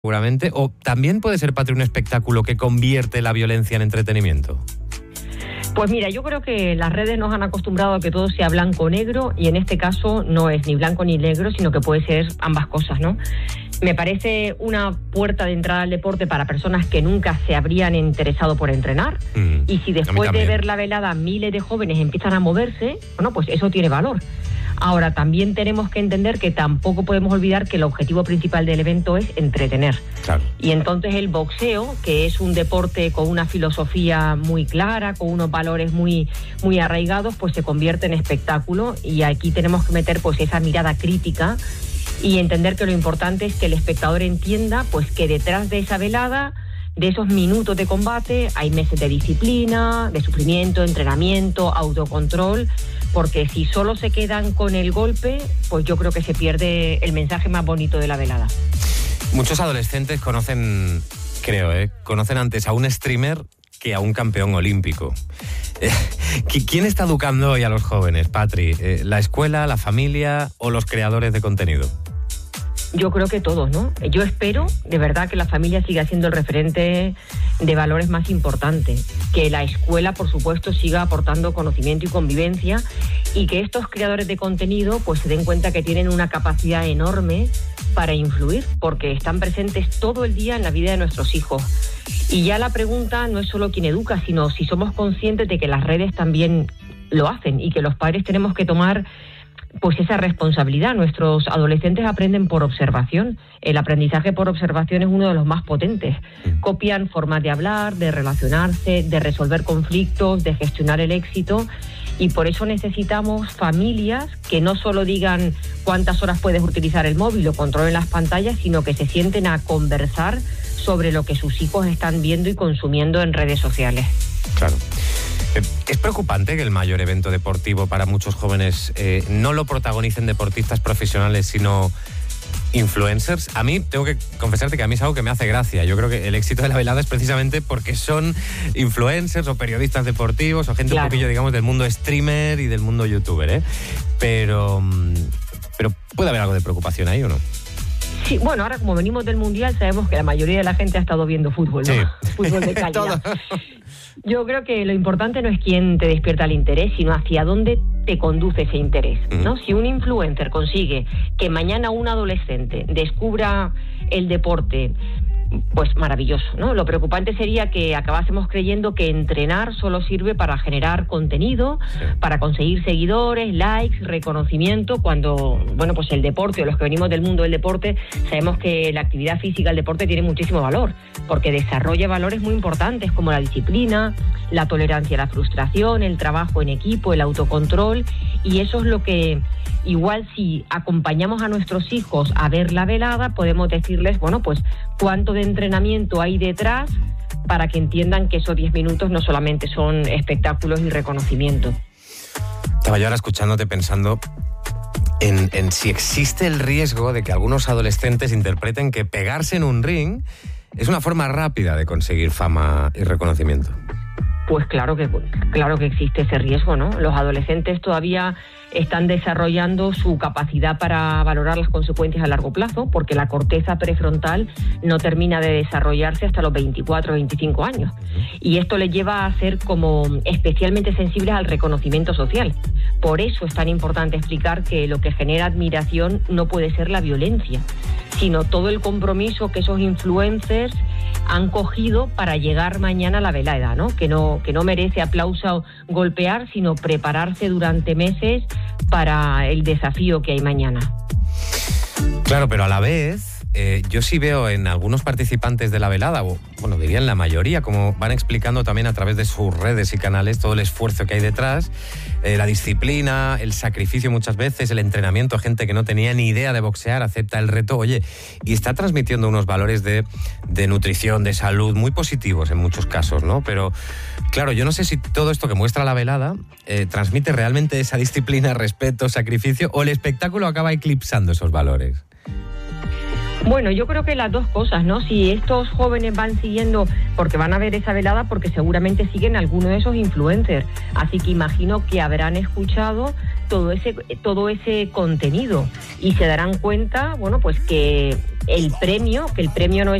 seguramente, o también puede ser, Patri, un espectáculo que convierte la violencia en entretenimiento. Pues mira, yo creo que las redes nos han acostumbrado a que todo sea blanco o negro, y en este caso no es ni blanco ni negro, sino que puede ser ambas cosas, ¿no? Me parece una puerta de entrada al deporte para personas que nunca se habrían interesado por entrenar. Y si después de ver la velada miles de jóvenes empiezan a moverse, bueno, pues eso tiene valor. Ahora, también tenemos que entender que tampoco podemos olvidar que el objetivo principal del evento es entretener. Claro. Y entonces el boxeo, que es un deporte con una filosofía muy clara, con unos valores muy, muy arraigados, pues se convierte en espectáculo, y aquí tenemos que meter pues esa mirada crítica y entender que lo importante es que el espectador entienda pues que detrás de esa velada, de esos minutos de combate, hay meses de disciplina, de sufrimiento, entrenamiento, autocontrol, porque si solo se quedan con el golpe, pues yo creo que se pierde el mensaje más bonito de la velada. Muchos adolescentes conocen antes a un streamer que a un campeón olímpico. ¿Quién está educando hoy a los jóvenes, Patri? ¿La escuela, la familia o los creadores de contenido? Yo creo que todos, ¿no? Yo espero, de verdad, que la familia siga siendo el referente de valores más importantes, que la escuela, por supuesto, siga aportando conocimiento y convivencia, y que estos creadores de contenido pues se den cuenta que tienen una capacidad enorme para influir, porque están presentes todo el día en la vida de nuestros hijos. Y ya la pregunta no es solo quién educa, sino si somos conscientes de que las redes también lo hacen, y que los padres tenemos que tomar pues esa responsabilidad. Nuestros adolescentes aprenden por observación. El aprendizaje por observación es uno de los más potentes. Copian formas de hablar, de relacionarse, de resolver conflictos, de gestionar el éxito, y por eso necesitamos familias que no solo digan cuántas horas puedes utilizar el móvil o controlen las pantallas, sino que se sienten a conversar sobre lo que sus hijos están viendo y consumiendo en redes sociales. Claro. Es preocupante que el mayor evento deportivo para muchos jóvenes no lo protagonicen deportistas profesionales, sino influencers. A mí, tengo que confesarte que a mí es algo que me hace gracia. Yo creo que el éxito de la velada es precisamente porque son influencers o periodistas deportivos o gente un poquillo, digamos, del mundo streamer y del mundo youtuber, ¿eh? Pero ¿puede haber algo de preocupación ahí o no? Sí, bueno, ahora como venimos del Mundial sabemos que la mayoría de la gente ha estado viendo fútbol, ¿no? Sí. Fútbol de calidad. Yo creo que lo importante no es quién te despierta el interés, sino hacia dónde te conduce ese interés, ¿no? Si un influencer consigue que mañana un adolescente descubra el deporte, pues maravilloso, ¿no? Lo preocupante sería que acabásemos creyendo que entrenar solo sirve para generar contenido, para conseguir seguidores, likes, reconocimiento, cuando, bueno, pues el deporte, o los que venimos del mundo del deporte, sabemos que la actividad física, el deporte, tiene muchísimo valor, porque desarrolla valores muy importantes como la disciplina, la tolerancia a la frustración, el trabajo en equipo, el autocontrol, y eso es lo que, igual si acompañamos a nuestros hijos a ver la velada, podemos decirles, bueno, pues cuánto de entrenamiento hay detrás, para que entiendan que esos 10 minutos no solamente son espectáculos y reconocimiento. Estaba yo ahora escuchándote pensando en si existe el riesgo de que algunos adolescentes interpreten que pegarse en un ring es una forma rápida de conseguir fama y reconocimiento. Pues claro que existe ese riesgo, ¿no? Los adolescentes todavía están desarrollando su capacidad para valorar las consecuencias a largo plazo, porque la corteza prefrontal no termina de desarrollarse hasta los 24 o 25 años. Y esto les lleva a ser como especialmente sensibles al reconocimiento social. Por eso es tan importante explicar que lo que genera admiración no puede ser la violencia, sino todo el compromiso que esos influencers han cogido para llegar mañana a la velada, ¿no? Que no merece aplauso golpear, sino prepararse durante meses para el desafío que hay mañana. Claro, pero a la vez, yo sí veo en algunos participantes de la velada, o bueno, diría en la mayoría, como van explicando también a través de sus redes y canales, todo el esfuerzo que hay detrás, la disciplina, el sacrificio muchas veces, el entrenamiento, gente que no tenía ni idea de boxear, acepta el reto, oye, y está transmitiendo unos valores de nutrición, de salud, muy positivos en muchos casos, ¿no? Pero, claro, yo no sé si todo esto que muestra la velada transmite realmente esa disciplina, respeto, sacrificio, o el espectáculo acaba eclipsando esos valores. Bueno, yo creo que las dos cosas, ¿no? Si estos jóvenes van siguiendo, porque van a ver esa velada, porque seguramente siguen alguno de esos influencers. Así que imagino que habrán escuchado todo ese contenido y se darán cuenta, bueno, pues que el premio no es